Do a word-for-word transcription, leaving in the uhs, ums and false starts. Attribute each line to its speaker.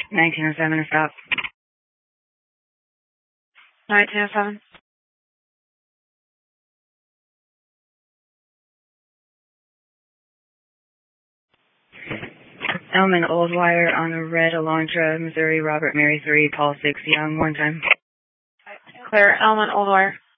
Speaker 1: nineteen oh seven to stop. nineteen oh seven. Elman Oldwire on a red Alondra, Missouri, Robert Mary three, Paul six, Young, one time.
Speaker 2: Clear, Elman Oldwire.